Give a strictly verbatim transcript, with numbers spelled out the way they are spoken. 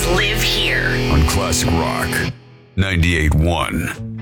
live here on Classic Rock ninety-eight point one.